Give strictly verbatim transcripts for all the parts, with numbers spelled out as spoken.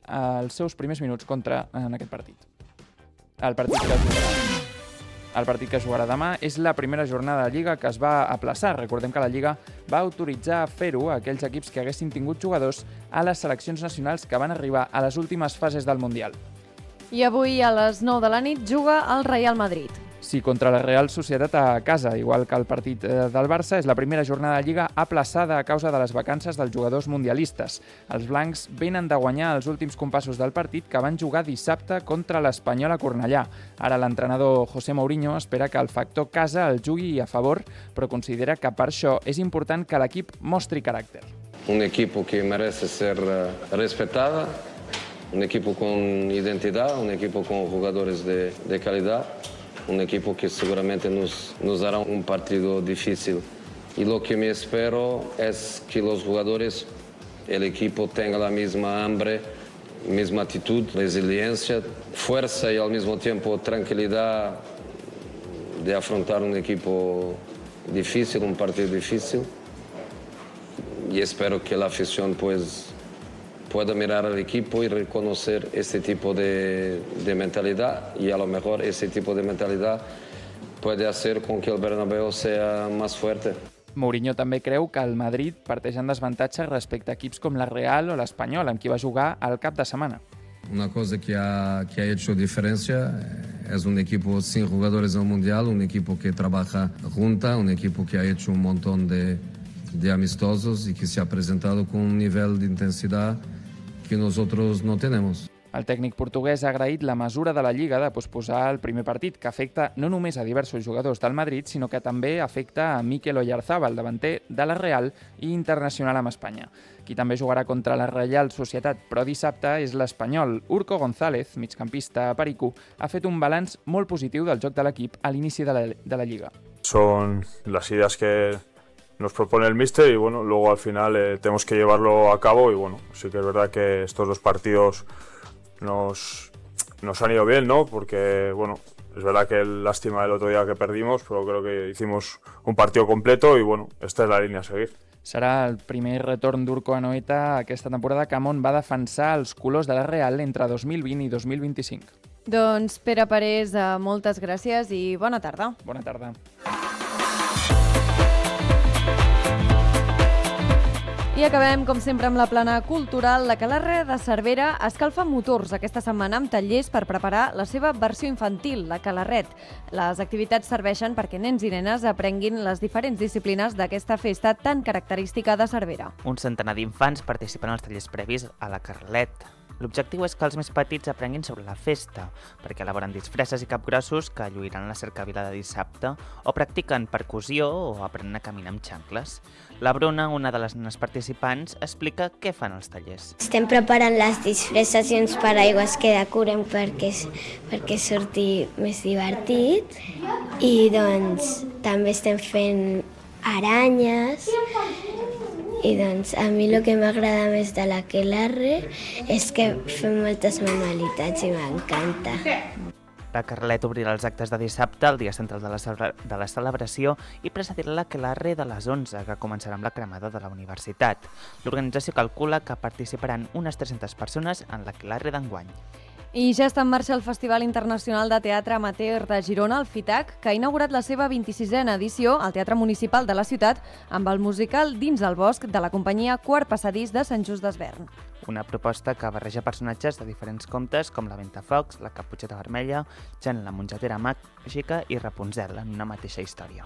els seus primers minuts contra en aquest partit. El partit que jugarà, el partit que jugarà demà és la primera jornada de Lliga que es va aplaçar. Recordem que la Lliga va autoritzar a fer-ho a aquells equips que haguessin tingut jugadors a les seleccions nacionals que van arribar a les últimes fases del Mundial. I avui a les nou de la nit juga el Real Madrid. Sí, contra la Real Societat a casa, igual que el partit del Barça, és la primera jornada de Lliga aplaçada a causa de les vacances dels jugadors mundialistes. Els blancs venen de guanyar els últims compassos del partit que van jugar dissabte contra l'Espanyol a Cornellà. Ara l'entrenador José Mourinho espera que el factor casa el jugui a favor, però considera que per això és important que l'equip mostri caràcter. Un equipo que merece ser respetada, un equipo con identidad, un equipo con jugadores de, de calidad. Un equipo que seguramente nos, nos hará un partido difícil. Y lo que me espero es que los jugadores, el equipo tenga la misma hambre, misma actitud, resiliencia, fuerza y al mismo tiempo tranquilidad de afrontar un equipo difícil, un partido difícil. Y espero que la afición pues pueda mirar al equipo y reconocer este tipo de, de mentalidad y a lo mejor ese tipo de mentalidad puede hacer con que el Bernabéu sea más fuerte. Mourinho també creu que el Madrid parteix en desavantatge respecte a equips com la Real o l'Espanyol, amb qui va jugar al cap de setmana. Una cosa que ha, que ha hecho diferencia es un equipo sin jugadores en el Mundial, un equipo que trabaja junta, un equipo que ha hecho un montón de, de amistosos y que se ha presentado con un nivel de intensidad que nosotros no tenemos. El tècnic portuguès ha agraït la mesura de la Lliga de posposar el primer partit, que afecta no només a diversos jugadors del Madrid, sinó que també afecta a Mikel Oyarzabal, davanter de la Real i internacional amb Espanya. Qui també jugarà contra la Real Societat, però dissabte, és l'espanyol. Urco González, migcampista perico, ha fet un balanç molt positiu del joc de l'equip a l'inici de la, de la Lliga. Son las ideas que nos propone el míster y bueno, luego al final eh, tenemos que llevarlo a cabo y bueno, sí que es verdad que estos dos partidos nos, nos han ido bien, ¿no? Porque bueno, es verdad que lástima el otro día que perdimos, pero creo que hicimos un partido completo y bueno, esta es la línea a seguir. Serà el primer retorn d'Urco a Anoeta aquesta temporada que Amon va defensar els colors de la Real entre dos mil vint i dos mil vint-i-cinc. Doncs Pere Parés, moltes gràcies i bona tarda. Bona tarda. I acabem, com sempre, amb la plana cultural. La Aquelarre de Cervera escalfa motors aquesta setmana amb tallers per preparar la seva versió infantil, la Aquelarret. Les activitats serveixen perquè nens i nenes aprenguin les diferents disciplines d'aquesta festa tan característica de Cervera. Un centenar d'infants participen als tallers previs a la Carlet. L'objectiu és que els més petits aprenguin sobre la festa, perquè elaboren disfresses i capgrossos que lluiran la cercavila de dissabte, o practiquen percussió o aprenen a caminar amb xancles. La Bruna, una de les nenes participants, explica què fan els tallers. Estem preparant les disfresses i uns paraigües que decorem perquè, perquè surti més divertit i doncs també estem fent aranyes. I doncs a mi el que m'agrada més de l'Aquelarre és que fem moltes manualitats i m'encanta. La Carlet obrirà els actes de dissabte, el dia central de la, celebra de la celebració, i precedirà l'Aquelarre de les onze, que començarà amb la cremada de la universitat. L'organització calcula que participaran unes tres-centes persones en l'Aquelarre d'enguany. I ja està en marxa el Festival Internacional de Teatre Amateur de Girona, el FITAC, que ha inaugurat la seva vint-i-sisena edició al Teatre Municipal de la ciutat amb el musical Dins del bosc de la companyia Quart Passadís de Sant Just d'Esvern. Una proposta que barreja personatges de diferents contes com la Ventafocs, la Caputxeta Vermella, Jan la mongetera màgica i Rapunzel en una mateixa història.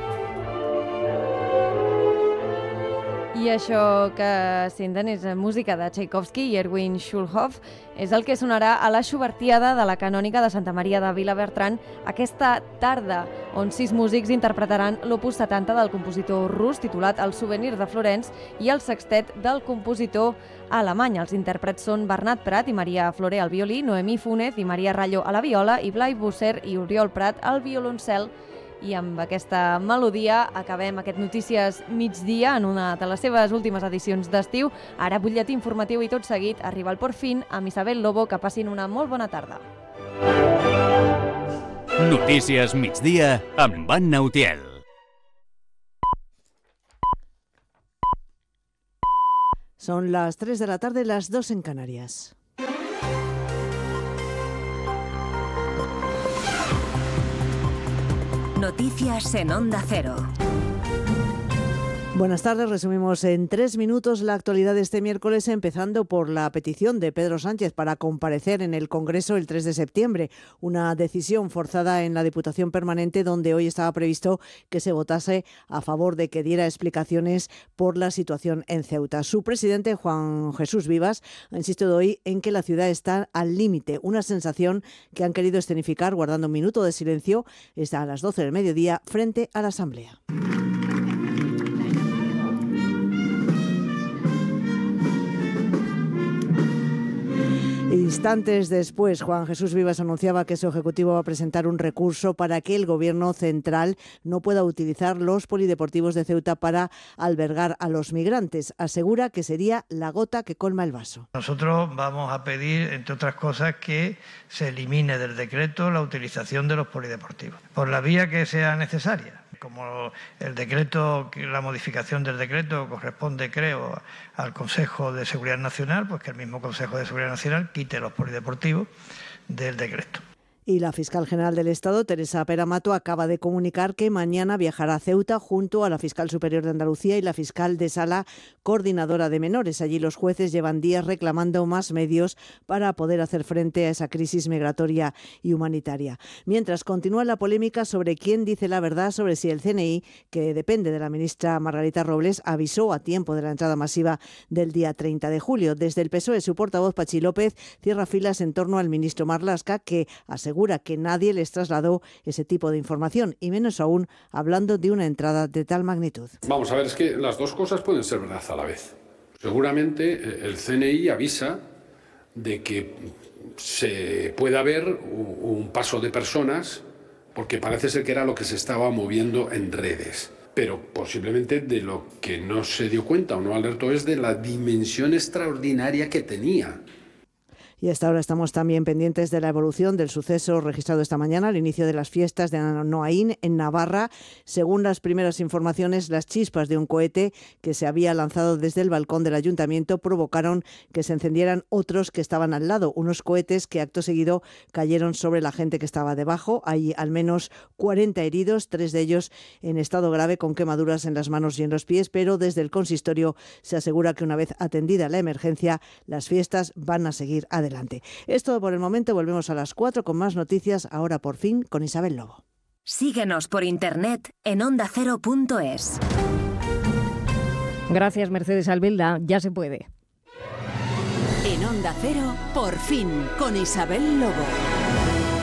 I això que senten és música de Tchaikovsky i Erwin Schulhoff. És el que sonarà a la Schubertiada de la Canònica de Santa Maria de Vilabertran aquesta tarda, on sis músics interpretaran l'opus setanta del compositor rus titulat El souvenir de Florence i el sextet del compositor alemany. Els intèrprets són Bernat Prat i Maria Floré al violí, Noemí Fúnez i Maria Rallo a la viola i Blai Busser i Oriol Prat al violoncel. I amb aquesta melodia acabem aquest Notícies Migdia en una de les seves últimes edicions d'estiu. Ara butlletí informatiu i tot seguit arriba el Port Fin amb Isabel Lobo. Que passin una molt bona tarda. Notícies Migdia amb Anna Utiel. Son las tres de la tarde, las dos en Canarias. Noticias en Onda Cero. Buenas tardes, resumimos en tres minutos la actualidad de este miércoles, empezando por la petición de Pedro Sánchez para comparecer en el Congreso el tres de septiembre, una decisión forzada en la Diputación Permanente, donde hoy estaba previsto que se votase a favor de que diera explicaciones por la situación en Ceuta. Su presidente, Juan Jesús Vivas, ha insistido hoy en que la ciudad está al límite, una sensación que han querido escenificar guardando un minuto de silencio, está a las doce del mediodía frente a la Asamblea. Instantes después, Juan Jesús Vivas anunciaba que su ejecutivo va a presentar un recurso para que el Gobierno central no pueda utilizar los polideportivos de Ceuta para albergar a los migrantes. Asegura que sería la gota que colma el vaso. Nosotros vamos a pedir, entre otras cosas, que se elimine del decreto la utilización de los polideportivos, por la vía que sea necesaria. Como el decreto, la modificación del decreto corresponde, creo, al Consejo de Seguridad Nacional, pues que el mismo Consejo de Seguridad Nacional quite los polideportivos del decreto. Y la fiscal general del Estado, Teresa Peramato, acaba de comunicar que mañana viajará a Ceuta junto a la fiscal superior de Andalucía y la fiscal de Sala Coordinadora de Menores. Allí los jueces llevan días reclamando más medios para poder hacer frente a esa crisis migratoria y humanitaria. Mientras continúa la polémica sobre quién dice la verdad sobre si el C N I, que depende de la ministra Margarita Robles, avisó a tiempo de la entrada masiva del día treinta de julio. Desde el P S O E, su portavoz Pachi López cierra filas en torno al ministro Marlaska, que asegura que nadie les trasladó ese tipo de información, y menos aún hablando de una entrada de tal magnitud. Vamos a ver, es que las dos cosas pueden ser verdad a la vez. Seguramente el C N I avisa de que se puede haber un paso de personas, porque parece ser que era lo que se estaba moviendo en redes. Pero posiblemente de lo que no se dio cuenta o no alertó es de la dimensión extraordinaria que tenía. Y hasta ahora estamos también pendientes de la evolución del suceso registrado esta mañana al inicio de las fiestas de Noaín en Navarra. Según las primeras informaciones, las chispas de un cohete que se había lanzado desde el balcón del ayuntamiento provocaron que se encendieran otros que estaban al lado, unos cohetes que acto seguido cayeron sobre la gente que estaba debajo. Hay al menos cuarenta heridos, tres de ellos en estado grave con quemaduras en las manos y en los pies, pero desde el consistorio se asegura que una vez atendida la emergencia, las fiestas van a seguir adelante. Adelante. Es todo por el momento, volvemos a las cuatro con más noticias, ahora por fin con Isabel Lobo. Síguenos por internet en onda cero punto es. Gracias, Mercedes Albilda, ya se puede. En Onda Cero, por fin, con Isabel Lobo.